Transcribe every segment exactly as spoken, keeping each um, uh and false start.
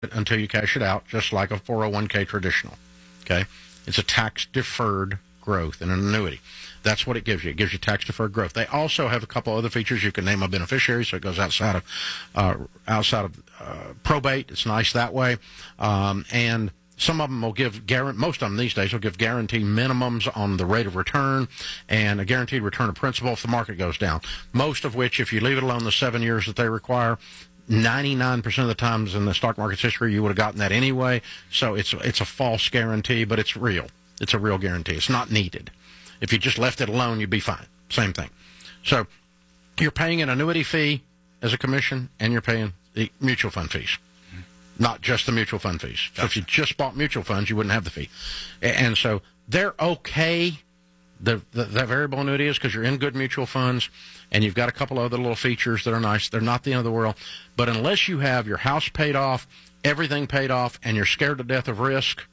until you cash it out, just like a four oh one k traditional. Okay? It's a tax-deferred growth in an annuity. That's what it gives you. It gives you tax-deferred growth. They also have a couple other features. You can name a beneficiary, so it goes outside of uh, outside of uh, probate. It's nice that way. Um, and some of them will give, most of them these days will give guaranteed minimums on the rate of return and a guaranteed return of principal if the market goes down. Most of which, if you leave it alone the seven years that they require, ninety-nine percent of the times in the stock market's history, you would have gotten that anyway. So it's it's a false guarantee, but it's real. It's a real guarantee. It's not needed. If you just left it alone, you'd be fine. Same thing. So you're paying an annuity fee as a commission, and you're paying the mutual fund fees, not just the mutual fund fees. So if you just bought mutual funds, you wouldn't have the fee. And so they're okay, the, the, the variable annuity is, because you're in good mutual funds, and you've got a couple other little features that are nice. They're not the end of the world. But unless you have your house paid off, everything paid off, and you're scared to death of risk,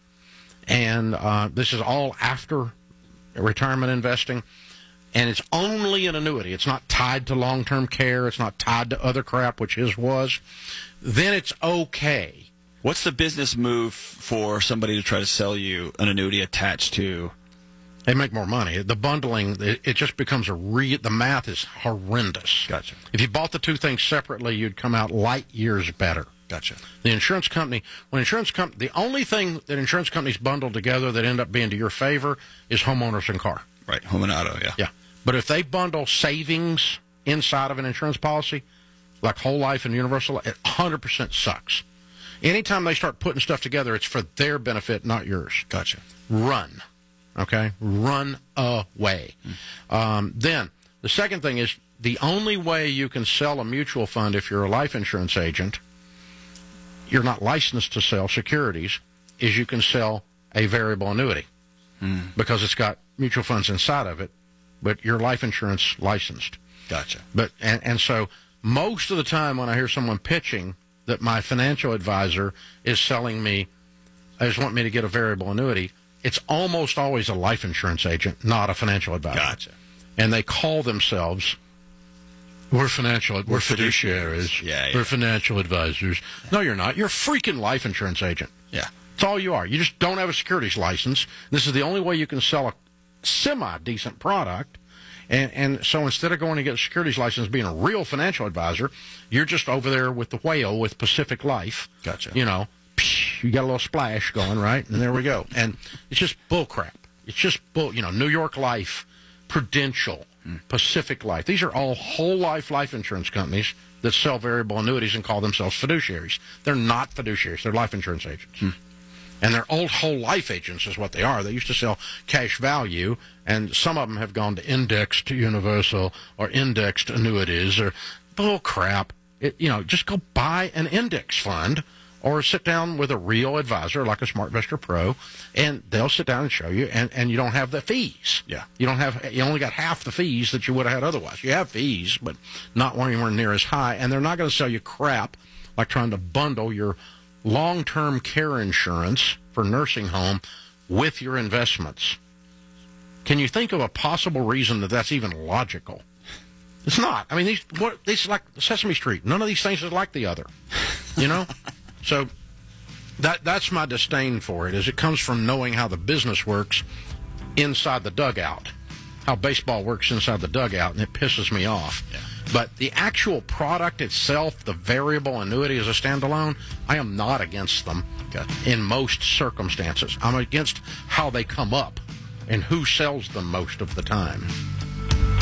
and uh, this is all after retirement investing, and it's only an annuity, it's not tied to long-term care, it's not tied to other crap, which his was, then it's okay. What's the business move for somebody to try to sell you an annuity attached to? They make more money. The bundling, it, it just becomes a re. The math is horrendous. Gotcha. If you bought the two things separately, you'd come out light years better. Gotcha. The insurance company, when insurance com- the only thing that insurance companies bundle together that end up being to your favor is homeowners and car. Right, home and auto, yeah. Yeah. But if they bundle savings inside of an insurance policy, like whole life and universal, it one hundred percent sucks. Anytime they start putting stuff together, it's for their benefit, not yours. Gotcha. Run. Okay? Run away. Mm. Um, then, the second thing is, the only way you can sell a mutual fund if you're a life insurance agent, you're not licensed to sell securities, is you can sell a variable annuity mm. because it's got mutual funds inside of it, but you're life insurance licensed. Gotcha. But and, and so most of the time when I hear someone pitching that my financial advisor is selling me, I just want me to get a variable annuity, it's almost always a life insurance agent, not a financial advisor. Gotcha. And they call themselves, we're financial, we're, we're fiduciaries, fiduciaries. Yeah, yeah. We're financial advisors. No, you're not. You're a freaking life insurance agent. Yeah. That's all you are. You just don't have a securities license. This is the only way you can sell a semi-decent product. And and so instead of going to get a securities license, being a real financial advisor, you're just over there with the whale with Pacific Life. Gotcha. You know, you got a little splash going, right? And there we go. And it's just bull crap. It's just bull, you know, New York Life, Prudential, mm. Pacific Life. These are all whole life life insurance companies that sell variable annuities and call themselves fiduciaries. They're not fiduciaries. They're life insurance agents. Mm. And they're old whole life agents is what they are. They used to sell cash value, and some of them have gone to indexed universal or indexed annuities or bull crap. It, you know, just go buy an index fund or sit down with a real advisor like a SmartVestor Pro, and they'll sit down and show you, and, and you don't have the fees. Yeah. You don't have, you only got half the fees that you would have had otherwise. You have fees, but not anywhere near as high, and they're not going to sell you crap like trying to bundle your long-term care insurance for nursing home with your investments. Can you think of a possible reason that that's even logical? It's not. I mean, these what these like Sesame Street. None of these things is like the other. You know? So that that's my disdain for it, is it comes from knowing how the business works inside the dugout, how baseball works inside the dugout, and it pisses me off. Yeah. But the actual product itself, the variable annuity as a standalone, I am not against them okay. in most circumstances. I'm against how they come up and who sells them most of the time.